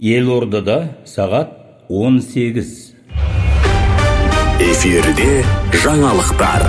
Елордада сағат 18. Эфирде жаңалықтар.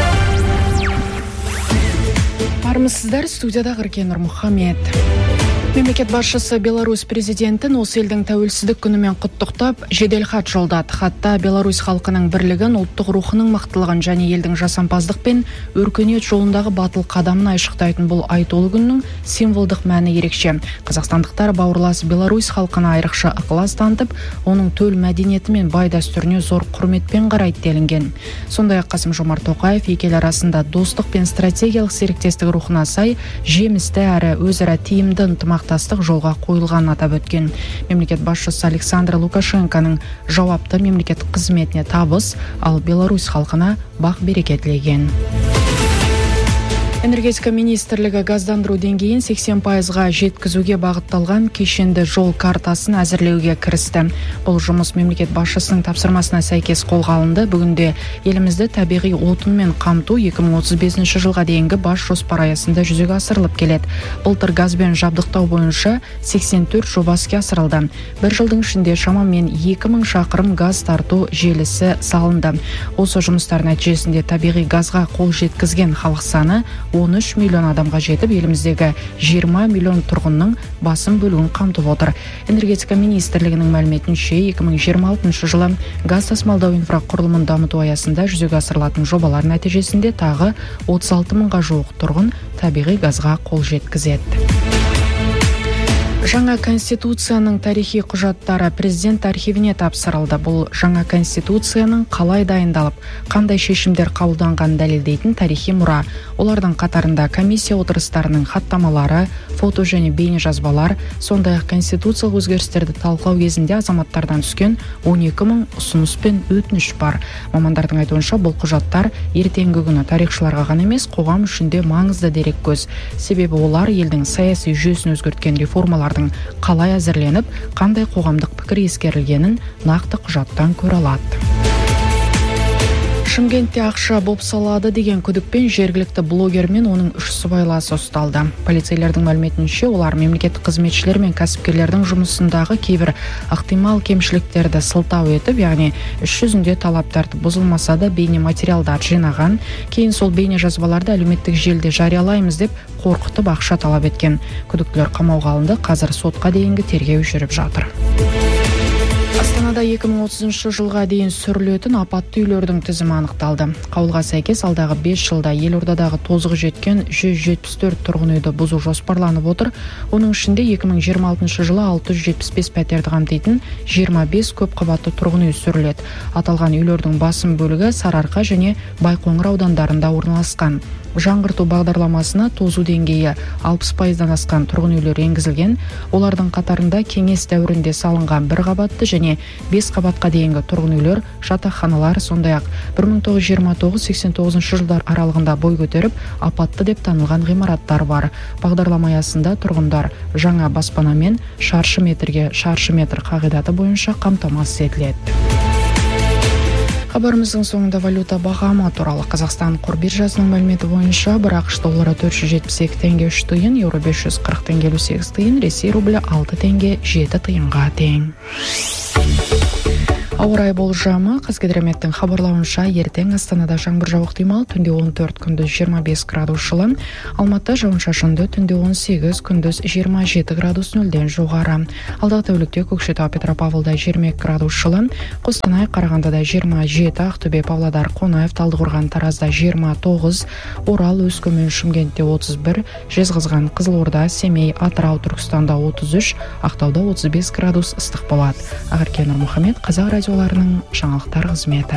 Армысыздар, студияда Ғыркен Нұрмұхамед. Мемлекет басшысы Беларусь президентін осы елдің тәуелсіздік күнімен құттықтап, жедел хат жолдады. Хатта Беларусь халқының бірлігін, ұлттық рухының мықтылығын және елдің жасампаздық пен өркениет жолындағы батыл қадамын айшықтайтын бұл айтулы күннің символдық мәні ерекше. Қазақстандықтар бауырлас Беларусь халқына айрықша ықылас танытып, оның төл мәдениеті мен бай дәстүріне зор құрметпен қарайды делінген. Сондай-ақ Қасым-Жомарт Тоқаев екі ел арасында достық пен стратегиялық серіктестік рухына сай жемісті әрі өзара тиімді ынтымақтастық жолға қойылғанын атап өткен. Мемлекет басшысы Александр Лукашенконың жауапты мемлекеттік қызметіне табыс, ал Беларусь халқына бақ-береке тілеген. Энергетика министрлігі газдандыру деңгейін 80%-ға жеткізуге бағытталған кешенді жол картасын әзірлеуге кірісті. Бұл жұмыс мемлекет басшысының тапсырмасына сәйкес қолға алынды. Бүгінде елімізді табиғи отынмен қамту 2035 жылға дейінгі бас жоспар аясында жүзеге асырылып келеді. Былтыр газбен жабдықтау бойынша 84 жоба іске асырылды. Бір жылдың ішінде шамамен 2000 шақырым газ тарту желісі салынды. Осы жұмыстар нәтижесінде табиғи газға қол жеткізген халық саны 13 миллион адамға жетіп, еліміздегі 20 миллион тұрғынның басым бөлігін қамтып отыр. Энергетика министрлігінің мәліметінше 2026 жылы газ тасымалдау инфрақұрылымын дамыту аясында жүзеге асырылатын жобалар нәтижесінде тағы 36 мыңға жуық тұрғын табиғи газға қол жеткізеді. Жаңа конституцияның тарихи құжаттары президент архивіне тапсырылды. Бұл жаңа конституцияның қалай дайындалып, қандай шешімдер қабылданғанын дәлелдейтін тарихи мұра. Олардың қатарында комиссия отырыстарының хаттамалары, фото және бейне жазбалар, сондай-ақ конституциялық өзгерістерді талқылау кезінде азаматтардан түскен 12 мың ұсыныс пен өтініш бар. Мамандардың айтуынша бұл құжаттар ертеңгі күні тарихшыларға ғана емес, қоғам үшін де маңызды дереккөз. Себебі олар елдің саяси жүйесін өзгерткен реформалардың қалай әзірленіп, қандай қоғамдық пікір ескерілгенін нақты құжаттан көре алады. Шымкентте ақша бопсалады деген күдікпен жергілікті блогер мен оның 3 сыбайласы ұсталды. Полицейлердің мәліметінше олар мемлекеттік қызметшілер мен кәсіпкерлердің жұмысындағы кейбір ықтимал кемшіліктерді сылтау етіп, яғни іс жүзінде талаптарды бұзылмаса да бейне материалдар жинаған, кейін сол бейне жазбаларды әлеуметтік желіде жариялаймыз деп қорқытып ақша талап еткен. Күдіктілер қамауға алынды, қазір сотқа дейінгі тергеу жүріп жатыр. Астанада 2030 жылға дейін сүрілетін апатты үйлердің тізімі анықталды. Қаулыға сәйкес алдағы 5 жылда елордадағы тозығы жеткен 174 тұрғын үйді бұзу жоспарланып отыр. Оның ішінде 2026 жылы 675 пәтерді қамтитын 25 көпқабатты тұрғын үй сүріледі. Аталған үйлердің басым бөлігі Сарыарқа және Байқоңыр аудандарында орналасқан. Жаңғырту бағдарламасына тозу деңгейі 60%-дан асқан тұрғын үйлер енгізілген. Олардың қатарында кеңес дәуірінде салынған 1 қабатты және 5 қабатқа дейінгі тұрғын үйлер, жатақханалар, сондай-ақ 1929-89 жылдар аралығында бой көтеріп, апатты деп танылған ғимараттар бар. Бағдарлама аясында тұрғындар жаңа баспанамен шаршы метрге шаршы метр қағидаты бойынша қамтамасыз етіледі. Хабарымыздың соңында валюта бағамы туралы. Қазақстан қор биржасының мәліметі бойынша бір ақш доллары 472 теңге 3 тиын, еуро 540 теңге 58 тиын, Ресей рублі 6 теңге 7 тиынға тең. Ауа райы болжамы. Қазгидрометтің хабарлауынша ертең Астанада жаңбыр жауып ықтимал, түнде 14, күндіз 25 градус жылы. Алматы жауын-шашынды, түнде 18, күндіз 27 градус нөлден жоғары. Алдағы тәулікте Көкшетау, Петропавлда 22 градус жылы, Қостанай, Қарағандыда 27, Ақтөбе, Павлодар, Қонаев, Талдықорған, Таразда 29, Орал, Өскемен, Шымкентте 31, Жезқазған, Қызылорда, Семей, Атырау, Түркістанда 33, Ақтауда 35 градус ыстық болады. Ғыркен Нұрмұхамед, Қазақ радиоларының жаңалықтар қызметі.